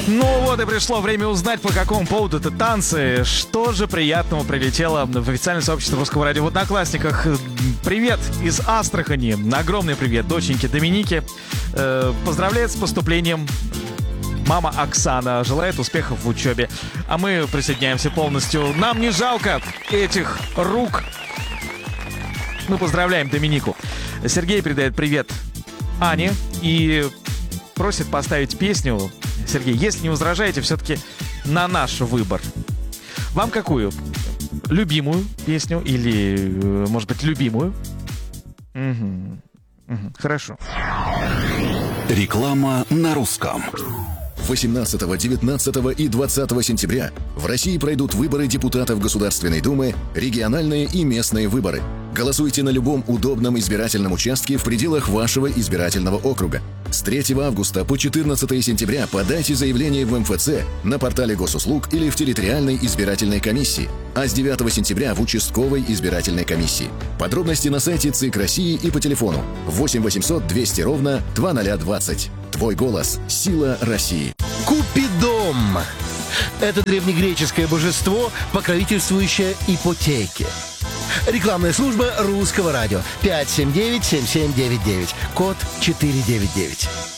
Ну вот и пришло время узнать, по какому поводу это танцы. Что же приятного прилетело в официальное сообщество Русского радио в Одноклассниках. Привет из Астрахани. Огромный привет доченьке Доминике. Поздравляет с поступлением мама Оксана. Желает успехов в учебе. А мы присоединяемся полностью. Нам не жалко этих рук. Мы поздравляем Доминику. Сергей передает привет Ане и просит поставить песню. Сергей, если не возражаете, все-таки на наш выбор. Вам какую? Любимую песню или, может быть, любимую? Хорошо. Реклама на русском. 18, 19 и 20 сентября в России пройдут выборы депутатов Государственной Думы, региональные и местные выборы. Голосуйте на любом удобном избирательном участке в пределах вашего избирательного округа. С 3 августа по 14 сентября подайте заявление в МФЦ, на портале госуслуг или в территориальной избирательной комиссии, а с 9 сентября в участковой избирательной комиссии. Подробности на сайте ЦИК России и по телефону 8 800 200 ровно 2020. Твой голос – сила России. Купидом – это древнегреческое божество, покровительствующее ипотеке. Рекламная служба Русского радио. 579-7799. Код 499.